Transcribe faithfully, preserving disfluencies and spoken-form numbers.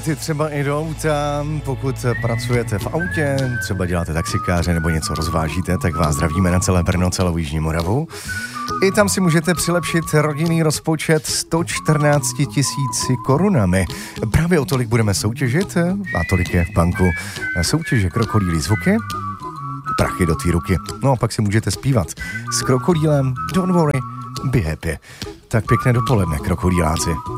karty třeba i do auta, pokud pracujete v autě, třeba děláte taxikáře nebo něco rozvážíte, tak vás zdravíme na celé Brno, celou Jižní Moravu. I tam si můžete přilepšit rodinný rozpočet sto čtrnáct tisíci korunami. Právě o tolik budeme soutěžit a tolik je v banku soutěže Krokodýlí zvuky, prachy do té ruky. No a pak si můžete zpívat s krokodýlem Don't worry, be happy. Tak pěkné dopoledne, krokodýláci.